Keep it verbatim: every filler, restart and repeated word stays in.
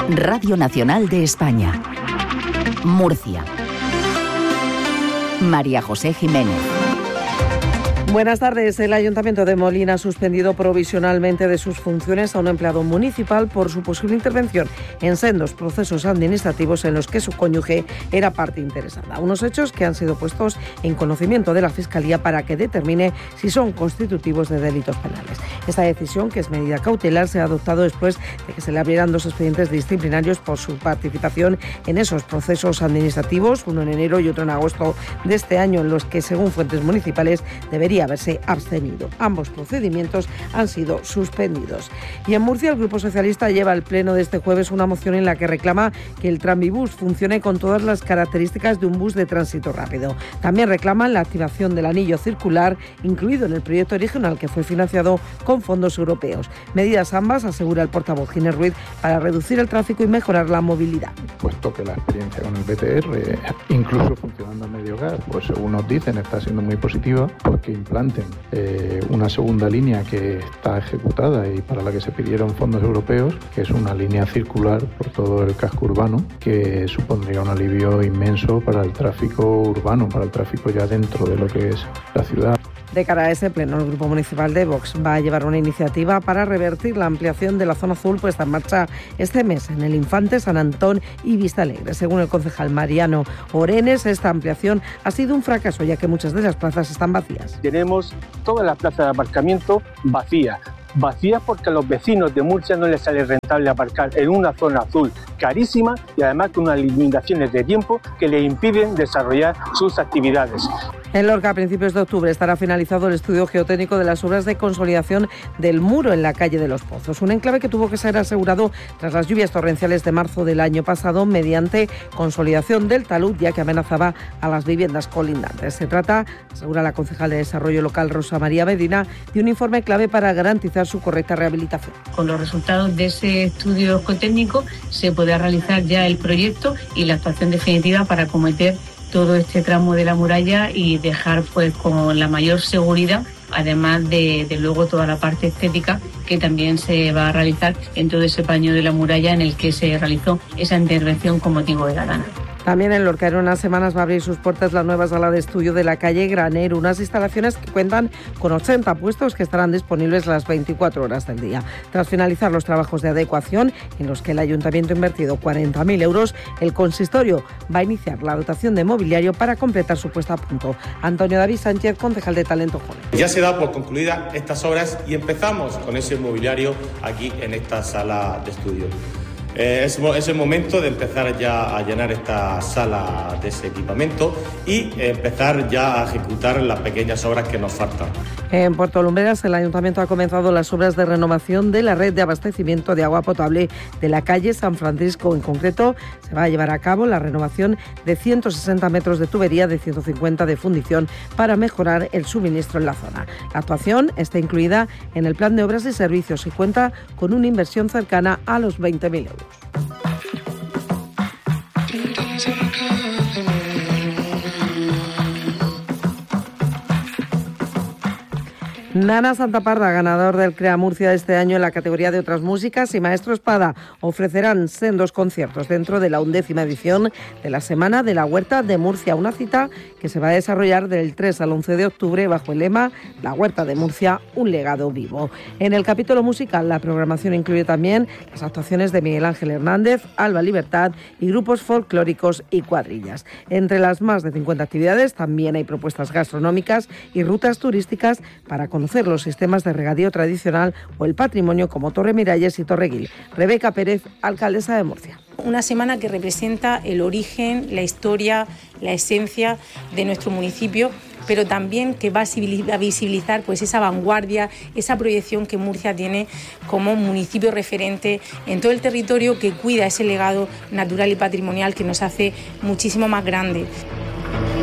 Radio Nacional de España. Murcia. María José Jiménez. Buenas tardes. El Ayuntamiento de Molina ha suspendido provisionalmente de sus funciones a un empleado municipal por su posible intervención en sendos procesos administrativos en los que su cónyuge era parte interesada. Unos hechos que han sido puestos en conocimiento de la Fiscalía para que determine si son constitutivos de delitos penales. Esta decisión, que es medida cautelar, se ha adoptado después de que se le abrieran dos expedientes disciplinarios por su participación en esos procesos administrativos, uno en enero y otro en agosto de este año, en los que, según fuentes municipales, debería haberse abstenido. Ambos procedimientos han sido suspendidos. Y en Murcia, el Grupo Socialista lleva al pleno de este jueves una moción en la que reclama que el tranvibús funcione con todas las características de un bus de tránsito rápido. También reclaman la activación del anillo circular, incluido en el proyecto original que fue financiado con fondos europeos. Medidas ambas, asegura el portavoz Ginés Ruiz, para reducir el tráfico y mejorar la movilidad. Puesto que la experiencia con el B T R, incluso funcionando a medio gas, pues según nos dicen, está siendo muy positiva, porque planten eh, una segunda línea que está ejecutada y para la que se pidieron fondos europeos, que es una línea circular por todo el casco urbano, que supondría un alivio inmenso para el tráfico urbano, para el tráfico ya dentro de lo que es la ciudad. De cara a ese pleno, el Grupo Municipal de Vox va a llevar una iniciativa para revertir la ampliación de la zona azul puesta en marcha este mes en el Infante, San Antón y Vista Alegre. Según el concejal Mariano Orenes, esta ampliación ha sido un fracaso, ya que muchas de las plazas están vacías. Tenemos todas las plazas de aparcamiento vacías. Vacías porque a los vecinos de Murcia no les sale rentable aparcar en una zona azul carísima y además con unas limitaciones de tiempo que les impiden desarrollar sus actividades. En Lorca, a principios de octubre, estará finalizado el estudio geotécnico de las obras de consolidación del muro en la calle de los Pozos, un enclave que tuvo que ser asegurado tras las lluvias torrenciales de marzo del año pasado mediante consolidación del talud, ya que amenazaba a las viviendas colindantes. Se trata, asegura la concejal de Desarrollo Local Rosa María Medina, de un informe clave para garantizar su correcta rehabilitación. Con los resultados de ese estudio geotécnico se podrá realizar ya el proyecto y la actuación definitiva para acometer todo este tramo de la muralla y dejar pues con la mayor seguridad, además de, de luego toda la parte estética que también se va a realizar en todo ese paño de la muralla en el que se realizó esa intervención con motivo de la dana. También en Lorca en unas semanas va a abrir sus puertas la nueva sala de estudio de la calle Granero, unas instalaciones que cuentan con ochenta puestos que estarán disponibles las veinticuatro horas del día. Tras finalizar los trabajos de adecuación, en los que el Ayuntamiento ha invertido cuarenta mil euros, el consistorio va a iniciar la dotación de mobiliario para completar su puesta a punto. Antonio David Sánchez, concejal de Talento Joven. Ya se da por concluidas estas obras y empezamos con ese mobiliario aquí en esta sala de estudio. Eh, es, es el momento de empezar ya a llenar esta sala de ese equipamiento y empezar ya a ejecutar las pequeñas obras que nos faltan. En Puerto Lumbreras, el Ayuntamiento ha comenzado las obras de renovación de la red de abastecimiento de agua potable de la calle San Francisco. En concreto, se va a llevar a cabo la renovación de ciento sesenta metros de tubería, de ciento cincuenta de fundición, para mejorar el suministro en la zona. La actuación está incluida en el Plan de Obras y Servicios y cuenta con una inversión cercana a los veinte mil euros. Nana Santaparda, ganador del CREA Murcia de este año en la categoría de otras músicas, y Maestro Espada ofrecerán sendos conciertos dentro de la undécima edición de la Semana de la Huerta de Murcia, una cita que se va a desarrollar del tres al once de octubre bajo el lema La Huerta de Murcia, un legado vivo. En el capítulo musical, la programación incluye también las actuaciones de Miguel Ángel Hernández, Alba Libertad y grupos folclóricos y cuadrillas. Entre las más de cincuenta actividades también hay propuestas gastronómicas y rutas turísticas para conocer los sistemas de regadío tradicional o el patrimonio como Torre Miralles y Torreguil. Rebeca Pérez, alcaldesa de Murcia. Una semana que representa el origen, la historia, la esencia de nuestro municipio, pero también que va a visibilizar pues esa vanguardia, esa proyección que Murcia tiene como municipio referente en todo el territorio, que cuida ese legado natural y patrimonial que nos hace muchísimo más grande.